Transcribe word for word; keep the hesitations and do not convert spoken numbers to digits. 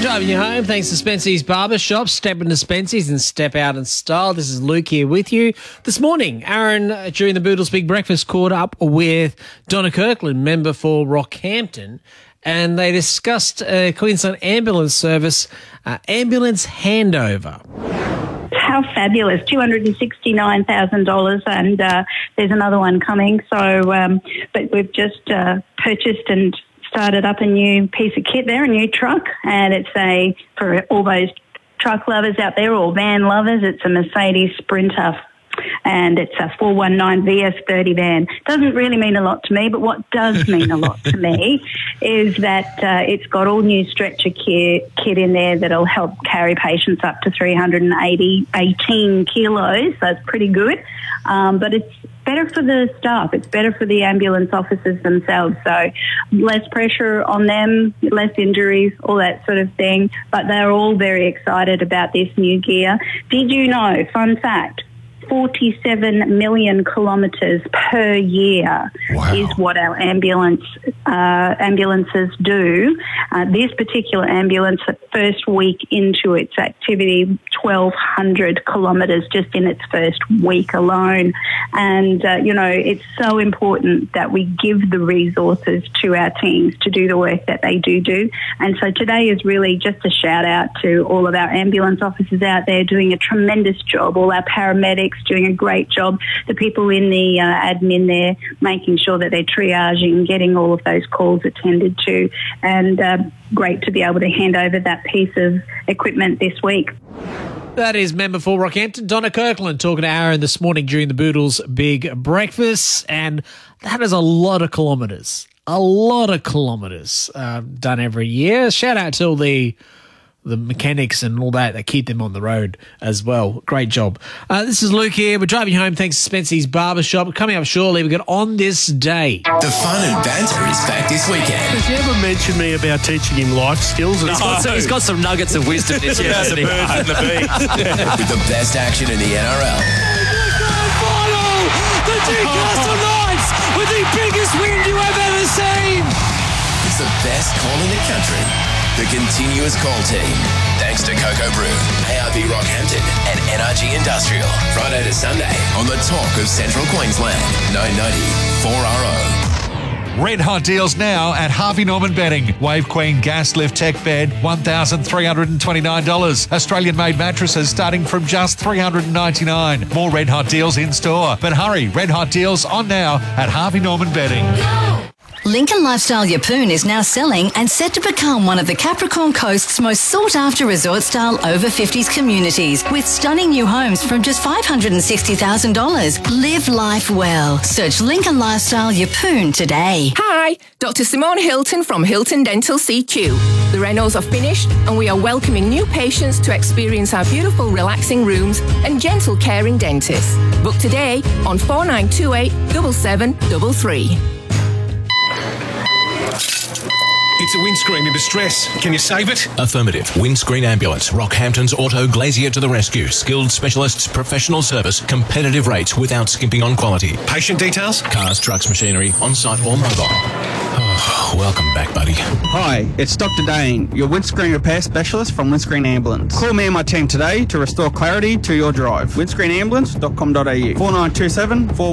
driving you home thanks to Spency's Barber Shop. Step into Spency's and step out in style. This is Luke here with you. This morning, Aaron, uh, during the Boodles Big Breakfast, caught up with Donna Kirkland, member for Rockhampton, and they discussed uh, Queensland Ambulance Service uh, ambulance handover. How fabulous, two hundred sixty-nine thousand dollars, and uh, there's another one coming. So, um, but we've just uh, purchased and started up a new piece of kit there, a new truck, and it's a, for all those truck lovers out there or van lovers, it's a Mercedes Sprinter, and it's a four one nine V S thirty van. Doesn't really mean a lot to me, but what does mean a lot to me is that uh, it's got all new stretcher kit, kit in there that'll help carry patients up to three hundred eighty, eighteen kilos, so it's pretty good. Um, but it's better for the staff. It's better for the ambulance officers themselves. So less pressure on them, less injuries, all that sort of thing. But they're all very excited about this new gear. Did you know, fun fact, forty-seven million kilometres per year wow. is what our ambulance uh, ambulances do. Uh, this particular ambulance, the first week into its activity, twelve hundred kilometres just in its first week alone. And, uh, you know, it's so important that we give the resources to our teams to do the work that they do do. And so today is really just a shout out to all of our ambulance officers out there doing a tremendous job, all our paramedics doing a great job, the people in the uh, admin there making sure that they're triaging, getting all of those calls attended to, and uh, great to be able to hand over that piece of equipment this week. That is member for Rockhampton, Donna Kirkland, talking to Aaron this morning during the Boodles Big Breakfast, and that is a lot of kilometres, a lot of kilometres uh, done every year. Shout out to all the the mechanics and all that that keep them on the road as well. Great job. Uh, this is Luke here. We're driving you home thanks to Spency's Barber Shop. Coming up shortly, we've got On This Day. The fun and banter is back this weekend. Has he ever mentioned me about teaching him life skills? He's got, some, he's got some nuggets of wisdom this year. The birds and the bees. With the best action in the N R L. Grand final! The Newcastle Knights with the biggest win you have ever seen! It's the best call in the country. The continuous call team. Thanks to Cocoa Brew, A R B Rockhampton and N R G Industrial. Friday to Sunday on the Talk of Central Queensland. nine ninety four R O. Red hot deals now at Harvey Norman Bedding. Wave Queen Gas Lift Tech Bed, one thousand three hundred twenty-nine dollars. Australian-made mattresses starting from just three hundred ninety-nine dollars. More red hot deals in store. But hurry, red hot deals on now at Harvey Norman Bedding. Lincoln Lifestyle Yeppoon is now selling and set to become one of the Capricorn Coast's most sought-after resort-style over fifties communities with stunning new homes from just five hundred sixty thousand dollars. Live life well. Search Lincoln Lifestyle Yeppoon today. Hi, Doctor Simone Hilton from Hilton Dental C Q. The renos are finished and we are welcoming new patients to experience our beautiful relaxing rooms and gentle caring dentists. Book today on four nine two eight, seven seven three three. It's a windscreen in distress. Can you save it? Affirmative. Windscreen Ambulance. Rockhampton's Auto Glazier to the rescue. Skilled specialists, professional service, competitive rates without skimping on quality. Patient details? Cars, trucks, machinery, on-site or mobile. Oh, welcome back, buddy. Hi, it's Doctor Dane, your windscreen repair specialist from Windscreen Ambulance. Call me and my team today to restore clarity to your drive. windscreen ambulance dot com dot a u four nine two seven four